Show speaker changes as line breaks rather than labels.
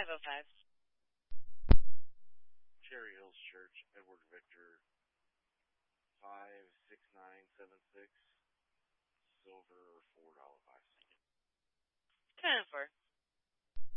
505.
Cherry Hills Church, Edward Victor, 56976, silver $4.05.
10-4.